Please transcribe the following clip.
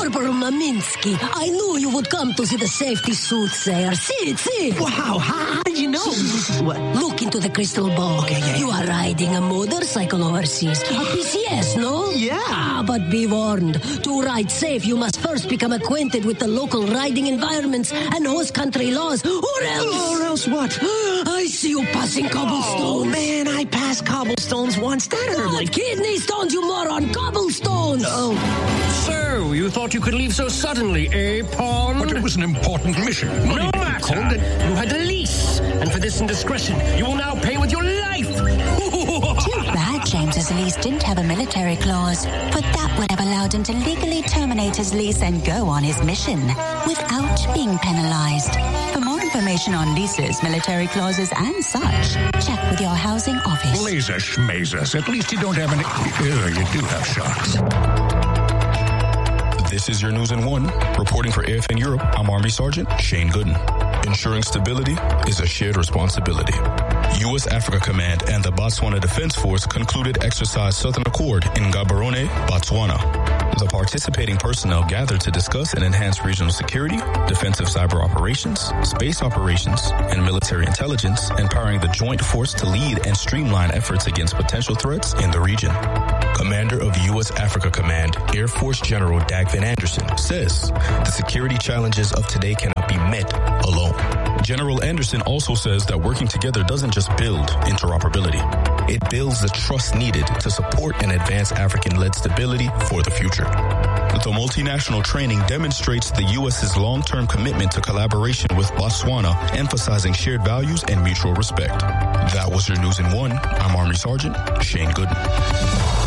Corporal Maminsky, I knew you would come to see the safety soothsayer. See. Wow, how did you know? What? Look into the crystal ball. Okay, yeah. You are riding a motorcycle overseas. A PCS, no? Yeah. But be warned. To ride safe, you must first become acquainted with the local riding environments and host country laws. Or else what? I see you passing cobblestones. Oh, man, I passed cobblestones once. That hurt like... Kidney stones, you moron. Cobblestones. Oh. So, you thought you could leave so suddenly, eh, Pawn? But it was an important mission. No matter. You had a lease. And for this indiscretion, you will now pay with your life. Too bad James's lease didn't have a military clause, but that would have allowed him to legally terminate his lease and go on his mission without being penalized. For more information on leases, military clauses, and such, check with your housing office. Laser schmazers. At least you don't have any... you do have sharks. This is your News in One. Reporting for AFN Europe, I'm Army Sergeant Shane Gooden. Ensuring stability is a shared responsibility. U.S. Africa Command and the Botswana Defense Force concluded Exercise Southern Accord in Gaborone, Botswana. The participating personnel gathered to discuss and enhance regional security, defensive cyber operations, space operations, and military intelligence, empowering the joint force to lead and streamline efforts against potential threats in the region. Commander of U.S. Africa Command, Air Force General Dag Van Anderson, says the security challenges of today cannot be met alone. General Anderson also says that working together doesn't just build interoperability. It builds the trust needed to support and advance African-led stability for the future. The multinational training demonstrates the U.S.'s long-term commitment to collaboration with Botswana, emphasizing shared values and mutual respect. That was your News in One. I'm Army Sergeant Shane Gooden.